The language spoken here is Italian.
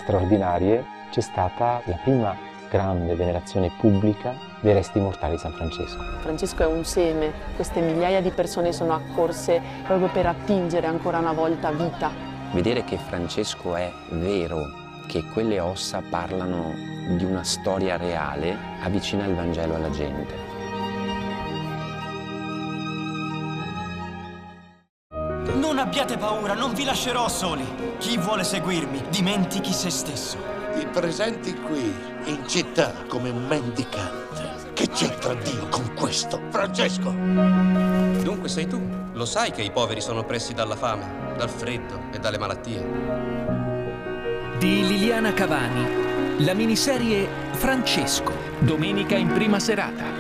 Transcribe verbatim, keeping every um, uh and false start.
straordinarie, c'è stata la prima grande venerazione pubblica dei resti mortali di San Francesco. Francesco è un seme, queste migliaia di persone sono accorse proprio per attingere ancora una volta vita. Vedere che Francesco è vero, che quelle ossa parlano di una storia reale, avvicina il Vangelo alla gente. Non abbiate paura, non vi lascerò soli. Chi vuole seguirmi, dimentichi se stesso. Ti presenti qui, in città, come un mendicante. Che c'entra Dio con questo, Francesco? Dunque sei tu. Lo sai che i poveri sono oppressi dalla fame, dal freddo e dalle malattie. Di Liliana Cavani, la miniserie Francesco, domenica in prima serata.